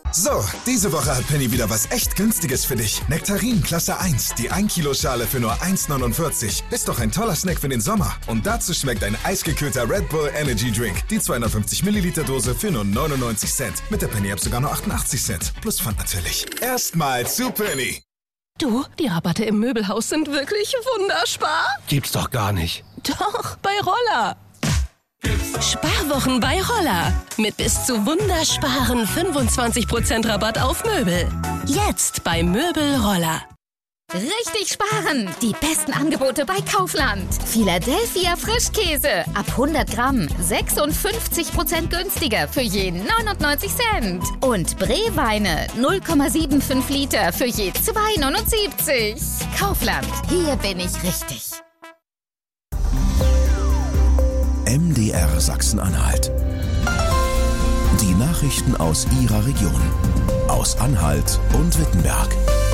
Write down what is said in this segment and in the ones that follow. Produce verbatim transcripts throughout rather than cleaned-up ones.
So, diese Woche hat Penny wieder was echt Günstiges für dich. Nektarin Klasse eins, die ein Kilo Schale für nur eins neunundvierzig. Ist doch ein toller Snack für den Sommer. Und dazu schmeckt ein eisgekühlter Red Bull Energy Drink. Die zweihundertfünfzig Milliliter Dose für nur neunundneunzig Cent. Mit der Penny App sogar nur achtundachtzig Cent. Plus Pfand natürlich. Erstmal zu Penny. Du, die Rabatte im Möbelhaus sind wirklich wunderspar. Gibt's doch gar nicht. Doch, bei Roller. Sparwochen bei Roller. Mit bis zu wundersparen fünfundzwanzig Prozent Rabatt auf Möbel. Jetzt bei Möbel Roller. Richtig sparen! Die besten Angebote bei Kaufland. Philadelphia Frischkäse. Ab hundert Gramm. sechsundfünfzig Prozent günstiger für je neunundneunzig Cent. Und Bree-Weine. null Komma fünfundsiebzig Liter für je zwei neunundsiebzig. Kaufland. Hier bin ich richtig. M D R Sachsen-Anhalt. Die Nachrichten aus Ihrer Region. Aus Anhalt und Wittenberg.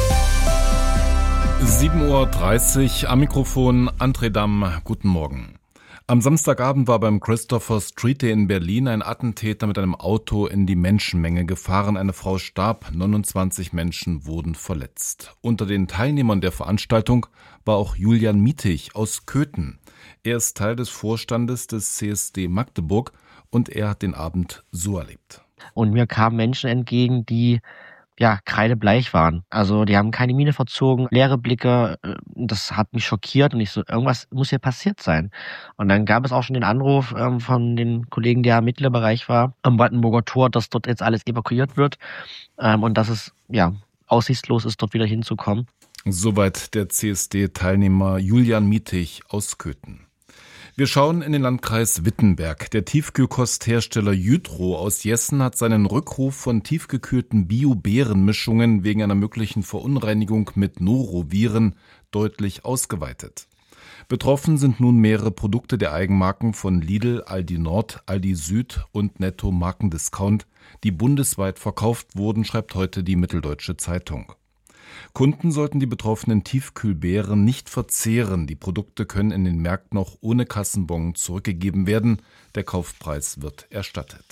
sieben Uhr dreißig am Mikrofon André Damm. Guten Morgen. Am Samstagabend war beim Christopher Street Day in Berlin ein Attentäter mit einem Auto in die Menschenmenge gefahren. Eine Frau starb, neunundzwanzig Menschen wurden verletzt. Unter den Teilnehmern der Veranstaltung war auch Julian Mietig aus Köthen. Er ist Teil des Vorstandes des C S D Magdeburg und er hat den Abend so erlebt. Und mir kamen Menschen entgegen, die ja kreidebleich waren. Also die haben keine Miene verzogen, leere Blicke. Das hat mich schockiert und ich so, irgendwas muss hier passiert sein. Und dann gab es auch schon den Anruf ähm, von den Kollegen, der im Ermittlerbereich war, am Brandenburger Tor, dass dort jetzt alles evakuiert wird ähm, und dass es ja aussichtslos ist, dort wieder hinzukommen. Soweit der C S D-Teilnehmer Julian Mietig aus Köthen. Wir schauen in den Landkreis Wittenberg. Der Tiefkühlkosthersteller Jytro aus Jessen hat seinen Rückruf von tiefgekühlten Bio-Beerenmischungen wegen einer möglichen Verunreinigung mit Noroviren deutlich ausgeweitet. Betroffen sind nun mehrere Produkte der Eigenmarken von Lidl, Aldi Nord, Aldi Süd und Netto Markendiscount, die bundesweit verkauft wurden, schreibt heute die Mitteldeutsche Zeitung. Kunden sollten die betroffenen Tiefkühlbeeren nicht verzehren. Die Produkte können in den Märkten noch ohne Kassenbon zurückgegeben werden. Der Kaufpreis wird erstattet.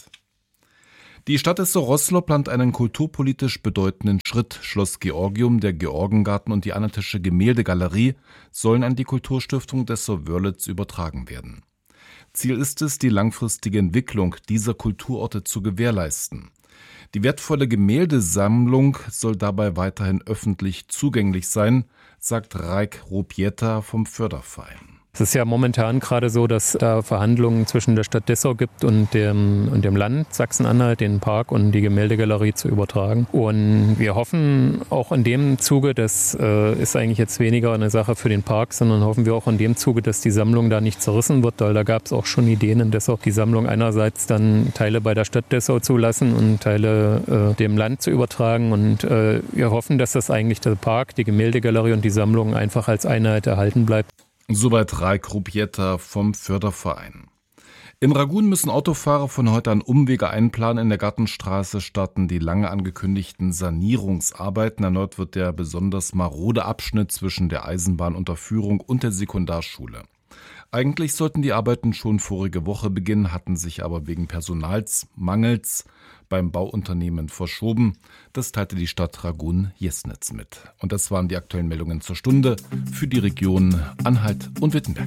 Die Stadt Essel-Roßlau plant einen kulturpolitisch bedeutenden Schritt. Schloss Georgium, der Georgengarten und die Annatische Gemäldegalerie sollen an die Kulturstiftung Dessau-Wörlitz übertragen werden. Ziel ist es, die langfristige Entwicklung dieser Kulturorte zu gewährleisten. Die wertvolle Gemäldesammlung soll dabei weiterhin öffentlich zugänglich sein, sagt Raik Ropieta vom Förderverein. Es ist ja momentan gerade so, dass da Verhandlungen zwischen der Stadt Dessau gibt und dem, und dem Land Sachsen-Anhalt, den Park und die Gemäldegalerie zu übertragen. Und wir hoffen auch in dem Zuge, das äh, ist eigentlich jetzt weniger eine Sache für den Park, sondern hoffen wir auch in dem Zuge, dass die Sammlung da nicht zerrissen wird, weil da gab es auch schon Ideen in Dessau, die Sammlung einerseits dann Teile bei der Stadt Dessau zu lassen und Teile äh, dem Land zu übertragen. Und äh, wir hoffen, dass das eigentlich der Park, die Gemäldegalerie und die Sammlung einfach als Einheit erhalten bleibt. Soweit Raik Rupieta vom Förderverein. In Ragun müssen Autofahrer von heute an Umwege einplanen. In der Gartenstraße starten die lange angekündigten Sanierungsarbeiten. Erneut wird der besonders marode Abschnitt zwischen der Eisenbahnunterführung und der Sekundarschule. Eigentlich sollten die Arbeiten schon vorige Woche beginnen, hatten sich aber wegen Personalsmangels beim Bauunternehmen verschoben. Das teilte die Stadt Ragun-Jesnitz mit. Und das waren die aktuellen Meldungen zur Stunde für die Region Anhalt und Wittenberg.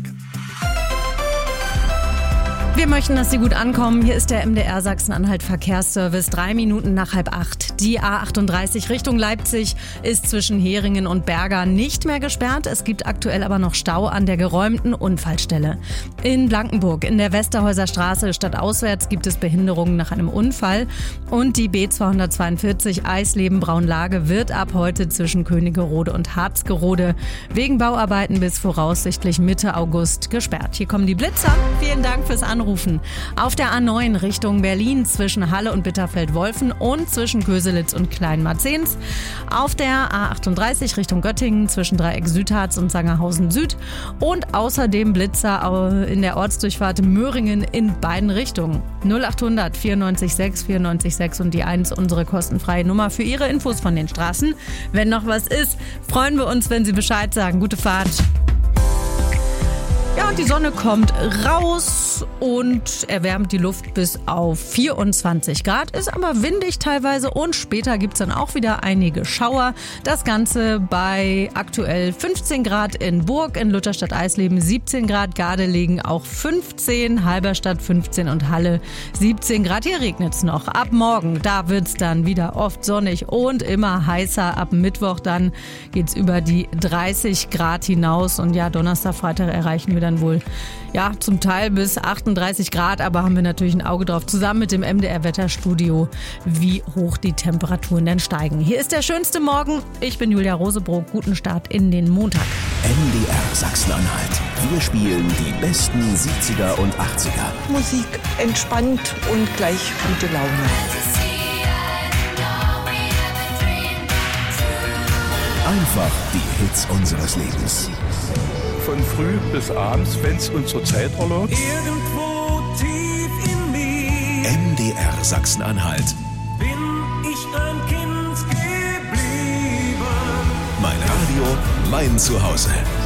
Wir möchten, dass Sie gut ankommen. Hier ist der M D R Sachsen-Anhalt Verkehrsservice. Drei Minuten nach halb acht. Die A achtunddreißig Richtung Leipzig ist zwischen Heringen und Berga nicht mehr gesperrt. Es gibt aktuell aber noch Stau an der geräumten Unfallstelle. In Blankenburg in der Westerhäuser Straße stadtauswärts gibt es Behinderungen nach einem Unfall. Und die B zweihundertzweiundvierzig Eisleben-Braunlage wird ab heute zwischen Königerode und Harzgerode wegen Bauarbeiten bis voraussichtlich Mitte August gesperrt. Hier kommen die Blitzer. Vielen Dank fürs Anrufen. Auf der A neun Richtung Berlin zwischen Halle und Bitterfeld-Wolfen und zwischen Köselitz und Kleinmarzens. Auf der A achtunddreißig Richtung Göttingen zwischen Dreieck Südharz und Sangerhausen Süd. Und außerdem Blitzer in der Ortsdurchfahrt Möhringen in beiden Richtungen. null achthundert vierundneunzig sechs vierundneunzig sechs und die eins, unsere kostenfreie Nummer für Ihre Infos von den Straßen. Wenn noch was ist, freuen wir uns, wenn Sie Bescheid sagen. Gute Fahrt. Ja, und die Sonne kommt raus und erwärmt die Luft bis auf vierundzwanzig Grad. Ist aber windig teilweise und später gibt es dann auch wieder einige Schauer. Das Ganze bei aktuell fünfzehn Grad in Burg, in Lutherstadt-Eisleben siebzehn Grad, Gardelegen auch fünfzehn, Halberstadt fünfzehn und Halle siebzehn Grad. Hier regnet es noch. Ab morgen, da wird es dann wieder oft sonnig und immer heißer. Ab Mittwoch dann geht es über die dreißig Grad hinaus und ja, Donnerstag, Freitag erreichen wir dann wohl ja zum Teil bis achtunddreißig Grad, aber haben wir natürlich ein Auge drauf, zusammen mit dem M D R-Wetterstudio, wie hoch die Temperaturen denn steigen. Hier ist der schönste Morgen. Ich bin Julia Rosebrock. Guten Start in den Montag. M D R Sachsen-Anhalt. Wir spielen die besten siebziger und achtziger. Musik entspannt und gleich gute Laune. Einfach die Hits unseres Lebens. Von früh bis abends, wenn es unsere Zeit erlaubt. Irgendwo tief in mir M D R Sachsen-Anhalt. bin ich ein Kind geblieben. Mein Radio, mein Zuhause.